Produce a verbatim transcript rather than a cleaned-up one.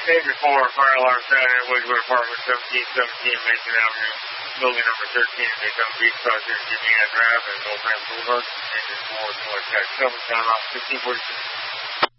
Day before, fire alarm sounded at Wedgwood Apartment, seventeen seventeen Mason Avenue, building number thirteen in Daytona Beach, South Jimmy Ann Drive, and Old Man Boulevard, engine four, North Tax seven, time out fifteen forty-six.